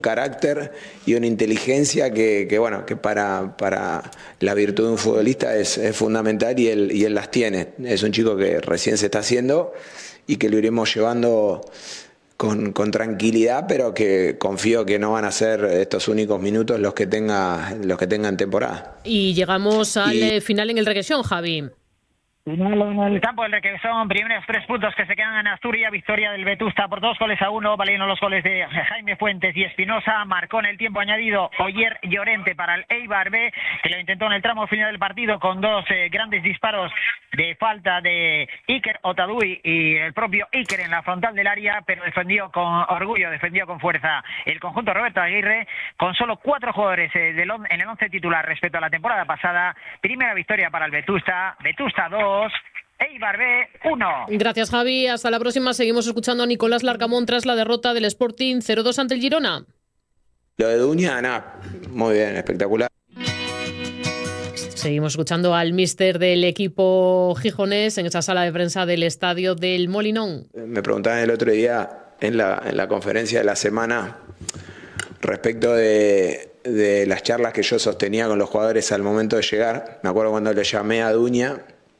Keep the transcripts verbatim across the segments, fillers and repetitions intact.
carácter y una inteligencia que, que bueno, que para, para la virtud de un futbolista es, es fundamental y él, y él las tiene. Es un chico que recién se está haciendo y que lo iremos llevando con, con tranquilidad, pero que confío que no van a ser estos únicos minutos los que tenga, los que tengan temporada. Y llegamos al y... final en el Requesón, Javi. Final en el campo del Requesón, primeros tres puntos que se quedan en Asturias, victoria del Vetusta por dos goles a uno, valieron los goles de Jaime Fuentes y Espinosa, marcó en el tiempo añadido Oyer Llorente para el Eibar B, que lo intentó en el tramo final del partido con dos eh, grandes disparos de falta de Iker Otadui y el propio Iker en la frontal del área, pero defendió con orgullo, defendió con fuerza el conjunto Roberto Aguirre, con solo cuatro jugadores eh, del on, en el once titular respecto a la temporada pasada. Primera victoria para el Vetusta, Vetusta dos, Eibar B uno. Gracias, Javi. Hasta la próxima. Seguimos escuchando a Nicolás Larcamón tras la derrota del Sporting cero dos ante el Girona. Lo de Duña, nada, muy bien, espectacular. Seguimos escuchando al míster del equipo gijonés en esa sala de prensa del estadio del Molinón. Me preguntaban el otro día en la, en la conferencia de la semana respecto de, de las charlas que yo sostenía con los jugadores al momento de llegar. Me acuerdo cuando le llamé a Duña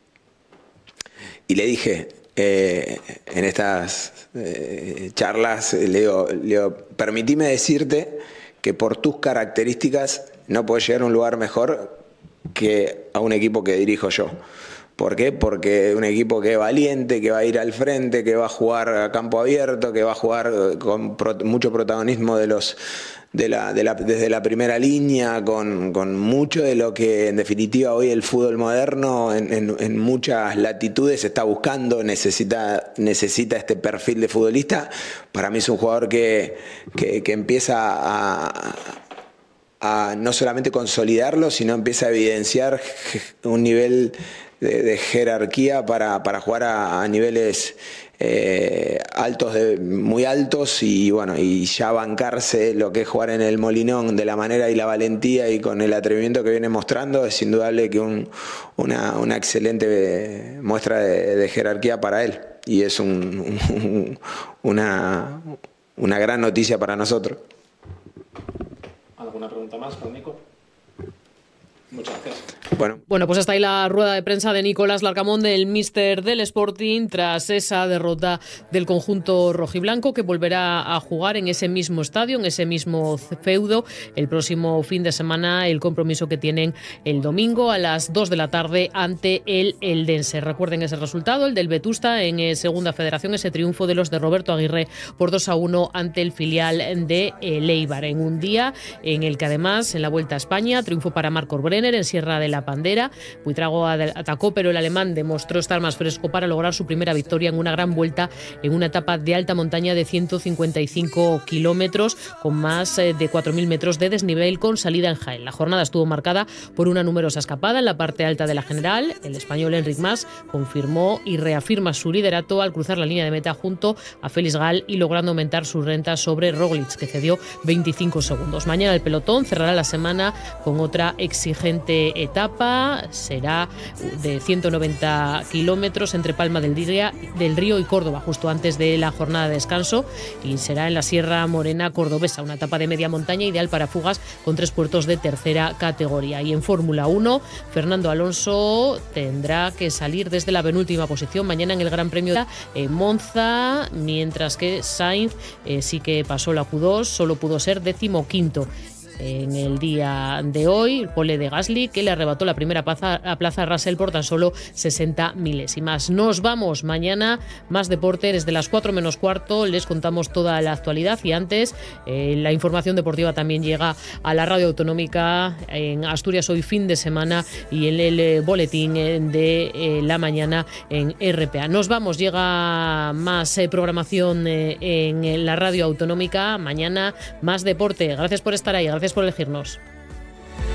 y le dije, eh, en estas eh, charlas, le digo, le digo, permitime decirte que por tus características no podés llegar a un lugar mejor que a un equipo que dirijo yo. ¿Por qué? Porque un equipo que es valiente, que va a ir al frente, que va a jugar a campo abierto, que va a jugar con pro, mucho protagonismo de los de la, de la, desde la primera línea, con, con mucho de lo que en definitiva hoy el fútbol moderno en, en, en muchas latitudes está buscando, necesita, necesita este perfil de futbolista. Para mí es un jugador que, que, que empieza a, a no solamente consolidarlo, sino empieza a evidenciar un nivel de, de jerarquía para, para jugar a, a niveles eh, altos, de, muy altos, y bueno, y ya bancarse lo que es jugar en el Molinón de la manera y la valentía y con el atrevimiento que viene mostrando, es indudable que un, una, una excelente muestra de, de jerarquía para él, y es un, un, una, una gran noticia para nosotros. ¿Alguna pregunta más para Nico? Muchas gracias. Bueno. bueno, pues hasta ahí la rueda de prensa de Nicolás Larcamón, del míster del Sporting, tras esa derrota del conjunto rojiblanco, que volverá a jugar en ese mismo estadio, en ese mismo feudo, el próximo fin de semana, el compromiso que tienen el domingo a las dos de la tarde ante el Eldense. Recuerden ese resultado, el del Vetusta en Segunda Federación, ese triunfo de los de Roberto Aguirre por dos a uno ante el filial de Eibar, en un día en el que además, en la Vuelta a España, triunfo para Marco Brenner en Sierra de la Pandera. Buitrago atacó, pero el alemán demostró estar más fresco para lograr su primera victoria en una gran vuelta en una etapa de alta montaña de ciento cincuenta y cinco kilómetros con más de cuatro mil metros de desnivel, con salida en Jaén. La jornada estuvo marcada por una numerosa escapada en la parte alta de la general. El español Enric Mas confirmó y reafirma su liderato al cruzar la línea de meta junto a Félix Gal y logrando aumentar su renta sobre Roglic, que cedió veinticinco segundos. Mañana el pelotón cerrará la semana con otra exigente etapa, será de ciento noventa kilómetros entre Palma del Río, del Río y Córdoba, justo antes de la jornada de descanso, y será en la Sierra Morena cordobesa, una etapa de media montaña ideal para fugas con tres puertos de tercera categoría. Y en Fórmula uno, Fernando Alonso tendrá que salir desde la penúltima posición mañana en el Gran Premio de Monza, mientras que Sainz eh, sí que pasó la Q dos, solo pudo ser decimoquinto. En el día de hoy, el pole de Gasly, que le arrebató la primera plaza a plaza a Russell por tan solo sesenta milésimas. Nos vamos mañana, más deporte, desde las cuatro menos cuarto, les contamos toda la actualidad, y antes eh, la información deportiva también llega a la radio autonómica en Asturias Hoy fin de semana y en el eh, boletín de eh, la mañana en R P A. Nos vamos, llega más eh, programación eh, en la radio autonómica, mañana más deporte. Gracias por estar ahí, gracias por elegirnos.